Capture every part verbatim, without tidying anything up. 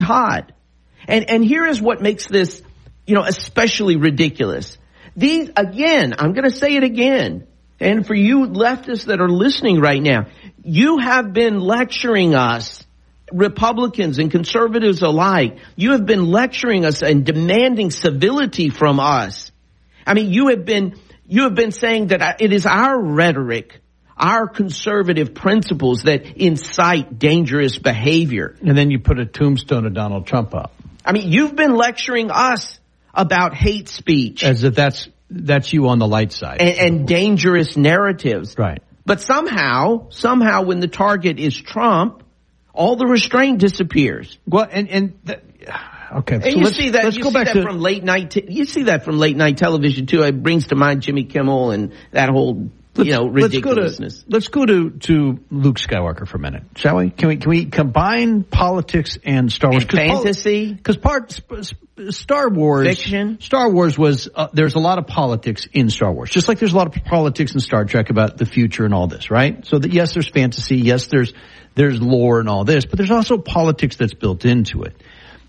Todd. And, and here is what makes this, you know, especially ridiculous. These, again, I'm going to say it again. And for you leftists that are listening right now, you have been lecturing us, Republicans and conservatives alike. You have been lecturing us and demanding civility from us. I mean, you have been, you have been saying that it is our rhetoric, our conservative principles that incite dangerous behavior. And then you put a tombstone of Donald Trump up. I mean, you've been lecturing us about hate speech. As if that's, that's you on the light side. And, and dangerous narratives. Right. But somehow, somehow when the target is Trump, all the restraint disappears. Well, and, and, the, okay. And so you let's, see that, let's you go see back that to, from late night, t- you see that from late night television too. It brings to mind Jimmy Kimmel and that whole, you know, ridiculousness. Let's go to, let's go to, to Luke Skywalker for a minute, shall we? Can we, can we combine politics and Star Wars? And fantasy? Because part, Star Wars. Fiction? Star Wars was, uh, there's a lot of politics in Star Wars. Just like there's a lot of politics in Star Trek about the future and all this, right? So that yes, there's fantasy. Yes, there's, there's lore and all this, but there's also politics that's built into it.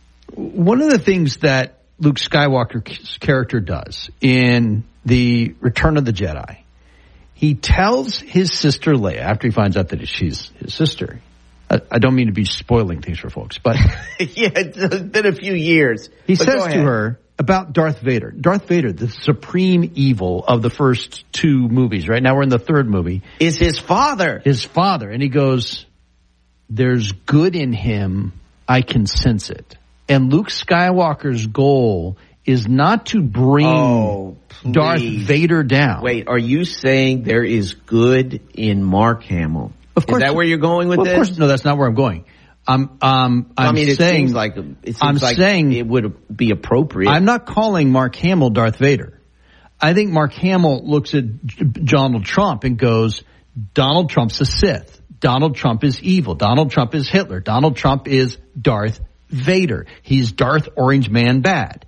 One of the things that Luke Skywalker's character does in the Return of the Jedi, he tells his sister Leia, after he finds out that she's his sister. I, I don't mean to be spoiling things for folks, but yeah, it's been a few years. He but says to her about Darth Vader. Darth Vader, the supreme evil of the first two movies. Right now we're in the third movie. Is his father. His father. And he goes, there's good in him. I can sense it. And Luke Skywalker's goal is not to bring oh, Darth Vader down. Wait, are you saying there is good in Mark Hamill? Of course. Is that where you're going with well, this? Of course, no, that's not where I'm going. Um, um, I'm I mean, it saying, seems like, it seems I'm like saying it would be appropriate. I'm not calling Mark Hamill Darth Vader. I think Mark Hamill looks at Donald Trump and goes, Donald Trump's a Sith. Donald Trump is evil. Donald Trump is Hitler. Donald Trump is Darth Vader. He's Darth Orange Man bad.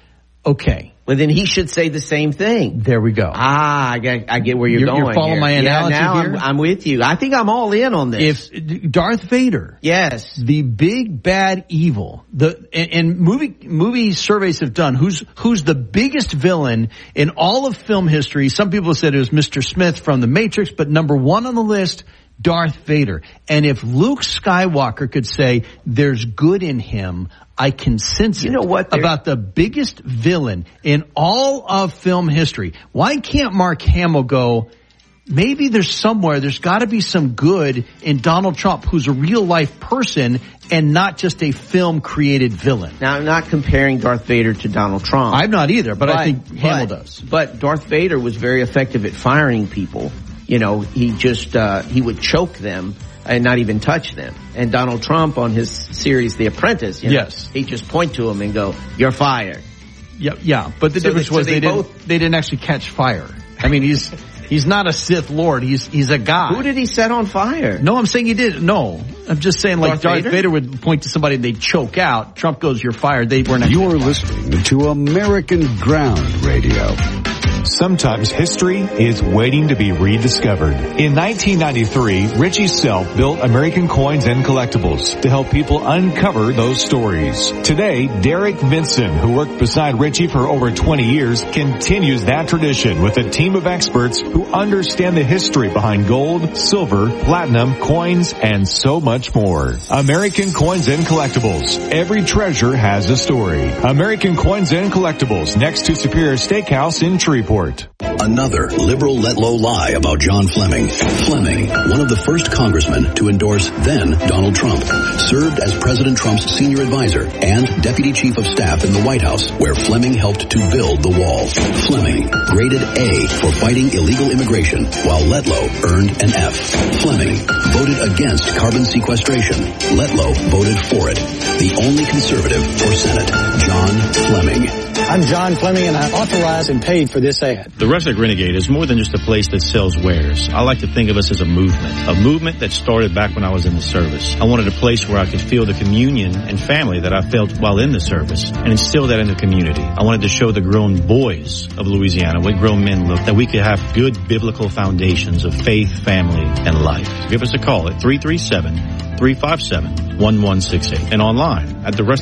Okay. Well, then he should say the same thing. There we go. Ah, I get, I get where you're, you're going. You're following here. my analogy yeah, now here? I'm, I'm with you. I think I'm all in on this. If Darth Vader, yes, the big bad evil, the and, and movie movie surveys have done who's who's the biggest villain in all of film history. Some people said it was Mister Smith from The Matrix, but number one on the list, Darth Vader. And if Luke Skywalker could say there's good in him, I can sense you it know what, about the biggest villain in all of film history. Why can't Mark Hamill go, maybe there's somewhere, there's got to be some good in Donald Trump, who's a real life person and not just a film created villain. Now, I'm not comparing Darth Vader to Donald Trump. I'm not either, but, but I think but, Hamill does. But Darth Vader was very effective at firing people. You know, he just, uh, he would choke them and not even touch them. And Donald Trump on his series, The Apprentice, you know, yes, he'd just point to him and go, you're fired. Yeah, yeah. But the so difference they, was so they, they both, didn't, they didn't actually catch fire. I mean, he's, he's not a Sith Lord. He's, he's a guy. Who did he set on fire? No, I'm saying he did. No, I'm just saying like Darth, Darth Vader? Vader would point to somebody and they'd choke out. Trump goes, you're fired. They weren't. You're listening to American Ground Radio. Sometimes history is waiting to be rediscovered. In nineteen ninety-three, Richie Self built American Coins and Collectibles to help people uncover those stories. Today, Derek Vinson, who worked beside Richie for over twenty years, continues that tradition with a team of experts who understand the history behind gold, silver, platinum, coins, and so much more. American Coins and Collectibles. Every treasure has a story. American Coins and Collectibles, next to Superior Steakhouse in Shreveport. Another liberal let-low lie about John Fleming. Fleming, one of the first congressmen to endorse then Donald Trump, served as President Trump's senior advisor and deputy chief of staff in the White House, where Fleming helped to build the wall. Fleming, graded A for fighting illegal immigration, while Letlow earned an F. Fleming voted against carbon sequestration. Letlow voted for it. The only conservative for Senate, John Fleming. I'm John Fleming, and I authorized and paid for this ad. The Rustic Renegade is more than just a place that sells wares. I like to think of us as a movement, a movement that started back when I was in the service. I wanted a place where I could feel the communion and family that I felt while in the service and instill that in the community. I wanted to show the grown boys of Louisiana what grown men look, that we could have good biblical foundations of faith, family, and life. Give us a call at three three seven, three five seven, one one six eight and online at the Rustic